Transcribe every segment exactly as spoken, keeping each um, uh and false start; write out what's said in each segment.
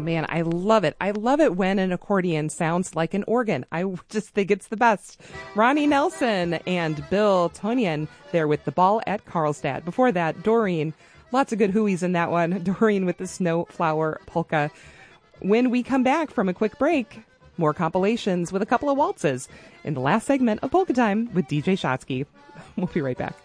man, I love it. I love it when an accordion sounds like an organ. I just think it's the best. Ronnie Nelson and Bill Tonian there with The Ball at Karlstad. Before that, Doreen. Lots of good hooies in that one. Doreen with the Snowflower Polka. When we come back from a quick break, more compilations with a couple of waltzes in the last segment of Polka Time with D J Shotsky. We'll be right back.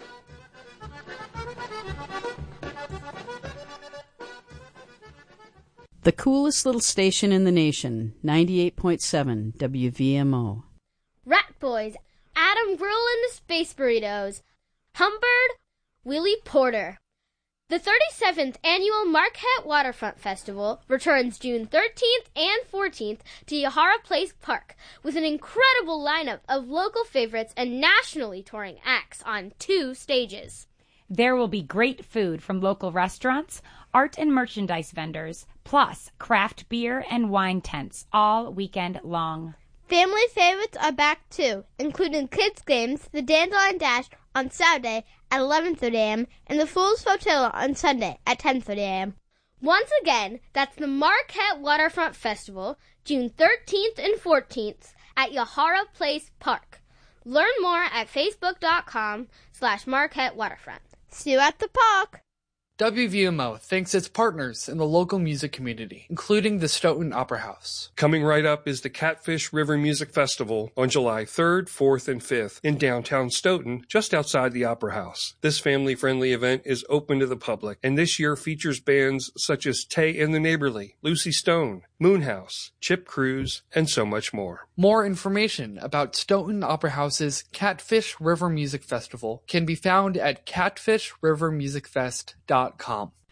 The coolest little station in the nation, ninety-eight point seven W V M O. Rat Boys, Adam Gruel and the Space Burritos, Humbird, Willie Porter. The thirty-seventh Annual Marquette Waterfront Festival returns June thirteenth and fourteenth to Yahara Place Park with an incredible lineup of local favorites and nationally touring acts on two stages. There will be great food from local restaurants, art and merchandise vendors, plus craft beer and wine tents all weekend long. Family favorites are back too, including kids' games, the Dandelion Dash on Saturday at eleven thirty a.m. and the Fool's Flotilla on Sunday at ten thirty a.m. Once again, that's the Marquette Waterfront Festival, June thirteenth and fourteenth at Yahara Place Park. Learn more at facebook.com slash Marquette Waterfront. See you at the park! W V M O thanks its partners in the local music community, including the Stoughton Opera House. Coming right up is the Catfish River Music Festival on July third, fourth, and fifth in downtown Stoughton, just outside the Opera House. This family-friendly event is open to the public, and this year features bands such as Tay and the Neighborly, Lucy Stone, Moonhouse, Chip Cruz, and so much more. More information about Stoughton Opera House's Catfish River Music Festival can be found at catfish river music fest dot com.